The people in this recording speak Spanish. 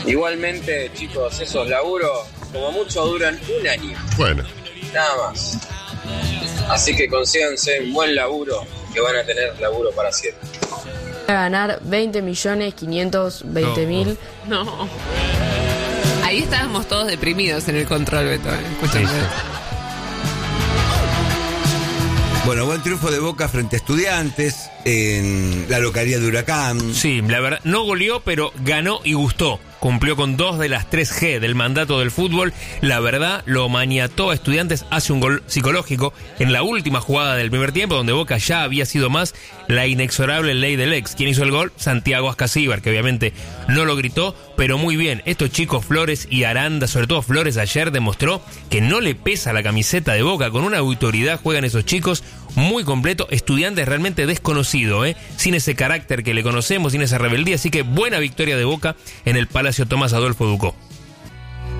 Igualmente, chicos, esos laburos como mucho duran un año. Bueno. Nada más. Así que consíganse un buen laburo, que van a tener laburo para siempre. A ganar 20.520.000. No. Ahí estábamos todos deprimidos en el control, Beto. Escuchando. Bueno, buen triunfo de Boca frente a Estudiantes en la localidad de Huracán. Sí, la verdad, no goleó, pero ganó y gustó. Cumplió con 2 de las 3 G del mandato del fútbol. La verdad, lo maniató a Estudiantes. Hace un gol psicológico en la última jugada del primer tiempo, donde Boca ya había sido más la inexorable ley del ex. ¿Quién hizo el gol? Santiago Ascasíbar, que obviamente no lo gritó, pero muy bien. Estos chicos Flores y Aranda, sobre todo Flores, ayer demostró que no le pesa la camiseta de Boca. Con una autoridad juegan esos chicos, muy completo. Estudiantes realmente desconocido, sin ese carácter que le conocemos, sin esa rebeldía. Así que buena victoria de Boca en el Palacio Tomás Adolfo Ducó.